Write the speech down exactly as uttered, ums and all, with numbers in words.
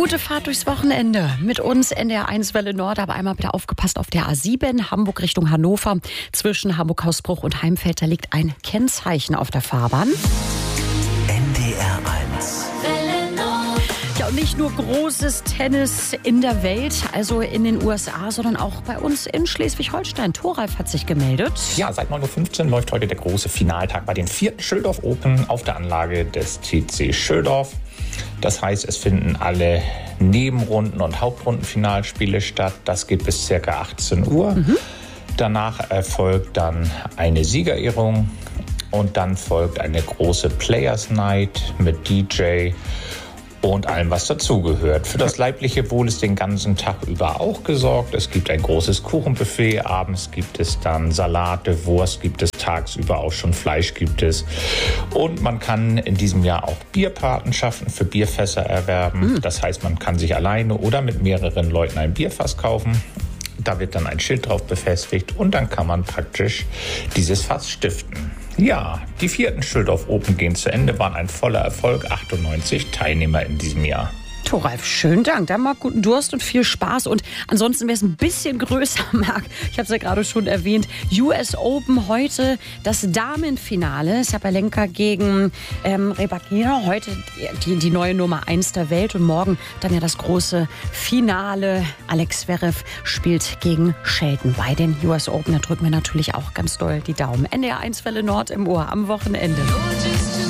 Gute Fahrt durchs Wochenende mit uns N D R eins Welle Nord, aber einmal bitte aufgepasst auf der A sieben, Hamburg Richtung Hannover. Zwischen Hamburg-Hausbruch und Heimfeld, da liegt ein Kennzeichen auf der Fahrbahn. N D R eins. Ja, und nicht nur großes Tennis in der Welt, also in den U S A, sondern auch bei uns in Schleswig-Holstein. Thoralf hat sich gemeldet. Ja, seit neun Uhr fünfzehn läuft heute der große Finaltag bei den vierten Schüldorf Open auf der Anlage des T C Schüldorf. Das heißt, es finden alle Nebenrunden- und Hauptrundenfinalspiele statt. Das geht bis ca. achtzehn Uhr. Mhm. Danach erfolgt dann eine Siegerehrung und dann folgt eine große Players Night mit D J und allem, was dazugehört. Für das leibliche Wohl ist den ganzen Tag über auch gesorgt. Es gibt ein großes Kuchenbuffet. Abends gibt es dann Salate, Wurst gibt es, tagsüber auch schon Fleisch gibt es. Und man kann in diesem Jahr auch Bierpatenschaften für Bierfässer erwerben. Mhm. Das heißt, man kann sich alleine oder mit mehreren Leuten ein Bierfass kaufen. Da wird dann ein Schild drauf befestigt und dann kann man praktisch dieses Fass stiften. Ja, die vierten Schüldorf Open gehen zu Ende, waren ein voller Erfolg, achtundneunzig Teilnehmer in diesem Jahr. Thoralf, schönen Dank. Dann mal guten Durst und viel Spaß. Und ansonsten, wer es ein bisschen größer mag, ich habe es ja gerade schon erwähnt, U S Open heute das Damenfinale. Sabalenka gegen ähm, Rybakina. Heute die, die neue Nummer eins der Welt. Und morgen dann ja das große Finale. Alex Zverev spielt gegen Shelton bei den U S Open. Da drücken wir natürlich auch ganz doll die Daumen. N D R eins Welle Nord im Ohr am Wochenende.